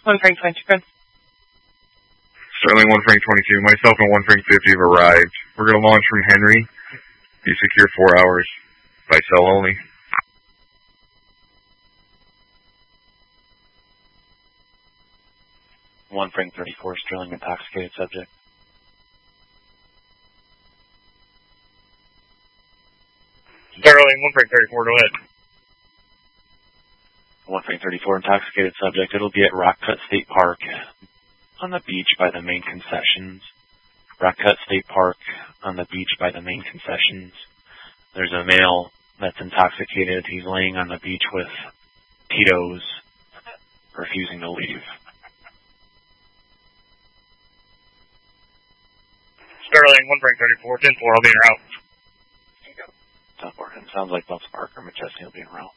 1 Frank 22. Sterling 1 Frank 22. Myself and 1 Frank 50 have arrived. We're going to launch from Henry. Be secure 4 hours. By cell only. 1 Frank 34. Sterling intoxicated subject. Sterling 1 Frank 34. Go ahead. 1 Frank 34. Intoxicated subject. It'll be at Rock Cut State Park. On the beach by the main concessions. Rock Cut State Park on the beach by the main concessions. There's a male that's intoxicated. He's laying on the beach with Tito's, refusing to leave. Sterling 1 Frank 34. 10-4. I'll be in your house. Sounds like Buffs Park or McChesney will be in route.